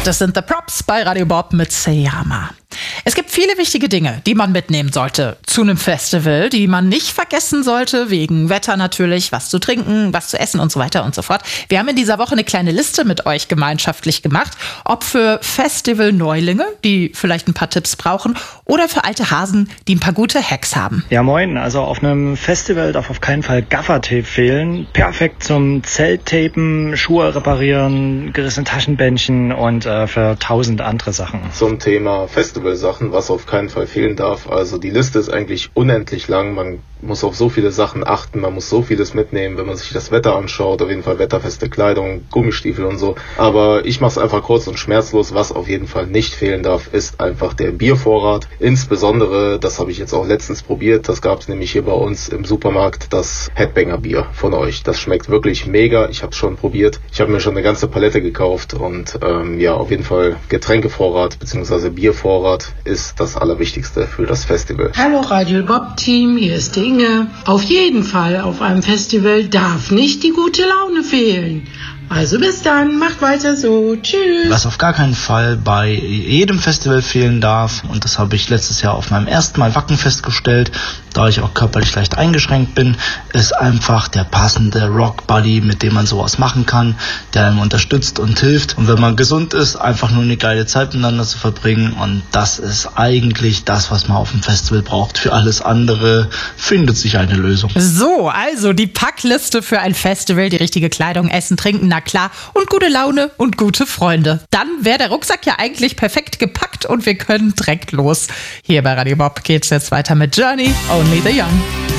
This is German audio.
Das sind The Props bei Radio Bob mit Seyama. Es gibt viele wichtige Dinge, die man mitnehmen sollte zu einem Festival, die man nicht vergessen sollte, wegen Wetter natürlich, was zu trinken, was zu essen und so weiter und so fort. Wir haben in dieser Woche eine kleine Liste mit euch gemeinschaftlich gemacht, ob für Festival-Neulinge, die vielleicht ein paar Tipps brauchen, oder für alte Hasen, die ein paar gute Hacks haben. Ja moin, also auf einem Festival darf auf keinen Fall Gaffertape fehlen. Perfekt zum Zelttapen, Schuhe reparieren, gerissene Taschenbändchen und für 1000 andere Sachen. Zum Thema Festivalsachen, was auf keinen Fall fehlen darf. Also die Liste ist eigentlich unendlich lang. Man muss auf so viele Sachen achten, man muss so vieles mitnehmen, wenn man sich das Wetter anschaut. Auf jeden Fall wetterfeste Kleidung, Gummistiefel und so. Aber ich mache es einfach kurz und schmerzlos. Was auf jeden Fall nicht fehlen darf, ist einfach der Biervorrat. Insbesondere, das habe ich jetzt auch letztens probiert, das gab es nämlich hier bei uns im Supermarkt, das Headbanger Bier von euch. Das schmeckt wirklich mega. Ich habe es schon probiert. Ich habe mir schon eine ganze Palette gekauft und auf jeden Fall Getränkevorrat bzw. Biervorrat ist das Allerwichtigste für das Festival. Hallo Radio Bob Team, hier ist die Inge. Auf jeden Fall auf einem Festival darf nicht die gute Laune fehlen. Also bis dann, macht weiter so. Tschüss. Was auf gar keinen Fall bei jedem Festival fehlen darf, und das habe ich letztes Jahr auf meinem ersten Mal Wacken festgestellt, da ich auch körperlich leicht eingeschränkt bin, ist einfach der passende Rock-Buddy, mit dem man sowas machen kann, der einem unterstützt und hilft. Und wenn man gesund ist, einfach nur eine geile Zeit miteinander zu verbringen. Und das ist eigentlich das, was man auf dem Festival braucht. Für alles andere findet sich eine Lösung. So, also die Packliste für ein Festival, die richtige Kleidung, Essen, Trinken, na klar, und gute Laune und gute Freunde. Dann wäre der Rucksack ja eigentlich perfekt gepackt und wir können direkt los. Hier bei Radio Bob geht's jetzt weiter mit Journey, Only the Young.